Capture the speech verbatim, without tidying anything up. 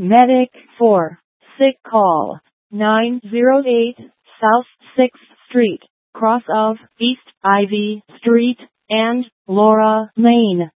Medic four. Sick call. nine oh eight South sixth Street, cross of East Ivy Street and Laura Lane.